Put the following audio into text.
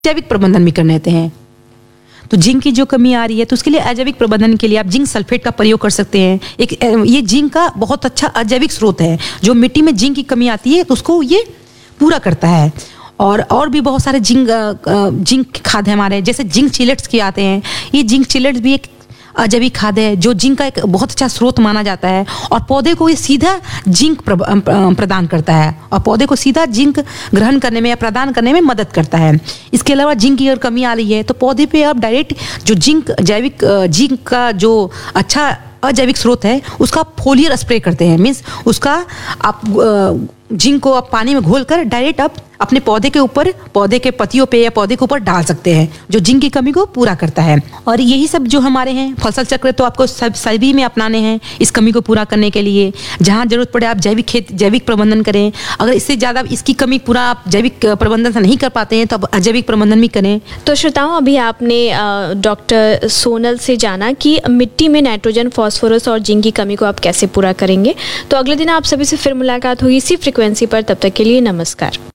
जैविक प्रबंधन भी करने देते हैं। तो जिंक की जो कमी आ रही है तो उसके लिए अजैविक प्रबंधन के लिए आप जिंक सल्फेट का प्रयोग कर सकते हैं। ये जिंक का बहुत अच्छा अजैविक स्रोत है, जो मिट्टी में जिंक की कमी आती है तो उसको ये पूरा करता है। और भी बहुत सारे जिंक खाद है हमारे, जैसे जिंक चिलेट्स के आते हैं। ये जिंक चिलेट्स भी एक अजैविक खाद है जो जिंक का एक बहुत अच्छा स्रोत माना जाता है, और पौधे को ये सीधा जिंक प्रदान करता है, और पौधे को सीधा जिंक ग्रहण करने में या प्रदान करने में मदद करता है। इसके अलावा जिंक की अगर कमी आ रही है तो पौधे पे आप डायरेक्ट जो जिंक का जो अच्छा अजैविक स्रोत है उसका फोलियर स्प्रे करते हैं। मीन्स उसका आप जिंक को आप पानी में घोलकर डायरेक्ट आप अपने पौधे के ऊपर, पौधे के पत्तियों पे या पौधे के ऊपर डाल सकते हैं, जो जिंक की कमी को पूरा करता है। और यही सब जो हमारे हैं फसल चक्र तो आपको सभी में अपनाने हैं इस कमी को पूरा करने के लिए। जहाँ जरूरत पड़े आप जैविक प्रबंधन करें। अगर इससे ज़्यादा इसकी कमी पूरा आप जैविक प्रबंधन से नहीं कर पाते हैं तो आप अजैविक प्रबंधन भी करें। तो श्रोताओं, अभी आपने डॉक्टर सोनल से जाना कि मिट्टी में नाइट्रोजन, फास्फोरस और जिंक की कमी को आप कैसे पूरा करेंगे। तो अगले दिन आप सभी से फिर मुलाकात होगी इसी फ्रिक्वेंसी पर। तब तक के लिए नमस्कार।